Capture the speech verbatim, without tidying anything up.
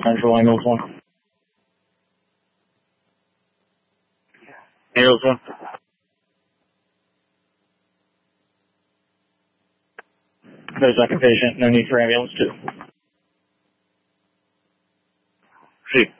Central Angles one. Angles one. No second patient. No need for ambulance two. See.